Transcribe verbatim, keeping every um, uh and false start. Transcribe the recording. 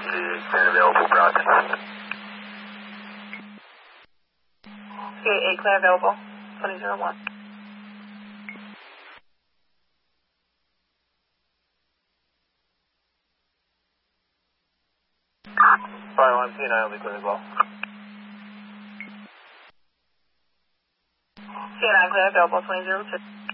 is clear available, Brockton. C eight clear available, twenty zero one. Fire one, P nine will be clear as well. C nine clear available, twenty zero two.